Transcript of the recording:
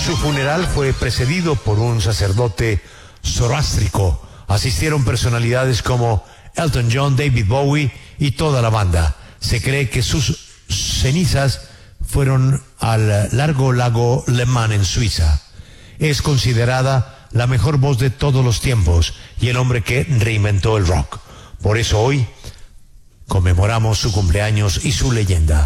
Su funeral fue precedido por un sacerdote zoroástrico. Asistieron personalidades como Elton John, David Bowie y toda la banda. Se cree que sus cenizas fueron al largo lago Le Mans en Suiza. Es considerada la mejor voz de todos los tiempos y el hombre que reinventó el rock. Por eso hoy conmemoramos su cumpleaños y su leyenda.